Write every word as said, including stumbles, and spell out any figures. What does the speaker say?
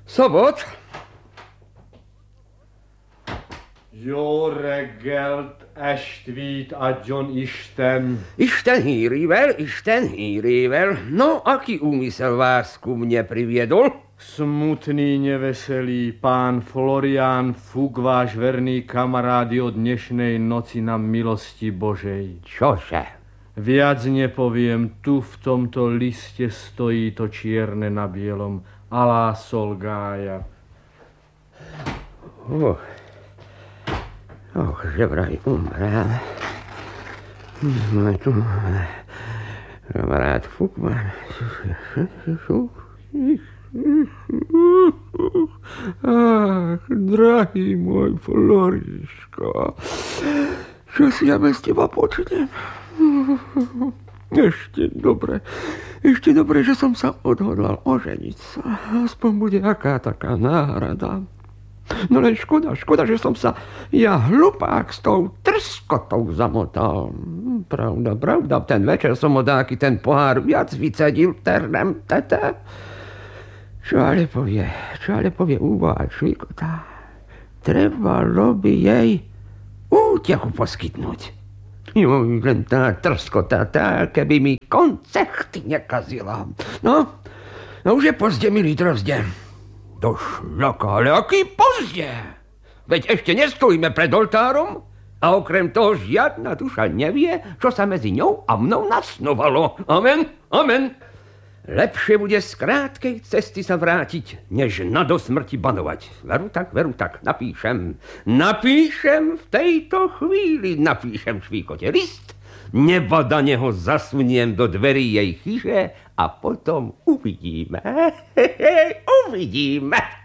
Szabad? Jó reggelt, estvít adjon Isten. Isten hírével, Isten hírével. No, aký úmysel vás ku mne priviedol? Smutný, neveselý pán Florián Fuk, váš verný kamarád, od dnešnej noci na milosti Božej. Čože? Viac nepoviem, tu v tomto liste stojí to čierne na bielom. Alá Solgája. Oh. Och, že vraj umrel. No tu kamarád Fuk má... Ach, drahý môj Floriško, čo si ja bez teba počnem? Ešte dobre, ešte dobre, že som sa odhodlal oženiť sa. Aspoň bude aká taká náhrada. No len škoda, škoda, že som sa ja hlupák s tou trskotou zamotal. Pravda, pravda, ten večer som od aký ten pohár viac vycedil, ternem, tete. Čo ale povie, čo ale povie úboha švíkota? Trebalo by jej útechu poskytnúť. Jo, len tá trskota, tá, keby mi koncerty nekazila. No, no už je pozde, milý drozde. Do šľaka, ale aký pozde? Veď ešte nestojíme pred oltárom a okrem toho žiadna duša nevie, čo sa medzi ňou a mnou nasnovalo. Amen, amen. Lepšie bude z krátkej cesty sa vrátiť, než na do smrti banovať. Veru tak, veru tak, napíšem. Napíšem v tejto chvíli, napíšem švíkote list, nebadane ho zasuniem do dverí jej chyže a potom uvidíme. Uvidíme.